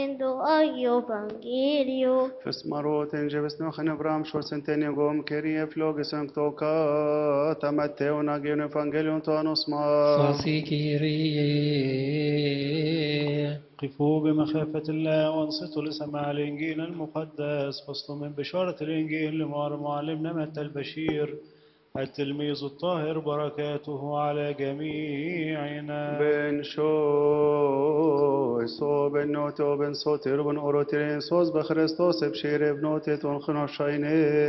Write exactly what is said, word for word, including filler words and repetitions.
do ayo evangelio. Fysmarot en jebes nochen Abraham shor centennium gom kerie flogis en toka tamateo nagion evangelion to anosma. فاسكيري قفوا بمخافة الله وانصتوا لسماع الإنجيل المقدس. فصل من بشارة الإنجيل لمار معلمنا متى البشير التلميذ الطاهر بركاته على جميعنا. Ben shoy so ben noto ben soter ben orotiren sos be Christos ebshir ebnotet on khno shayne